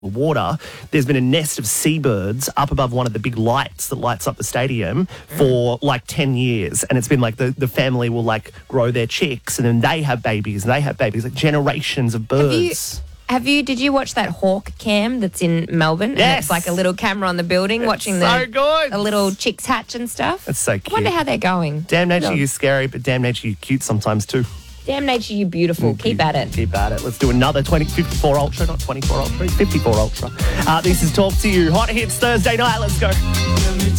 water, there's been a nest of seabirds up above one of the big lights that lights up the stadium for like 10 years. And it's been like the family will like grow their chicks and then they have babies and they have babies, like generations of birds. Did you watch that hawk cam that's in Melbourne? Yes. And it's like a little camera on the building watching the little chicks hatch and stuff. That's so cute. I wonder how they're going. Damn nature, you're scary, but damn nature, you're cute sometimes too. Damn nature, you beautiful. Keep at it. Keep at it. Let's do another 54 Ultra, not 24 Ultra, 54 Ultra. This is Talk to You. Hot Hits Thursday night. Let's go.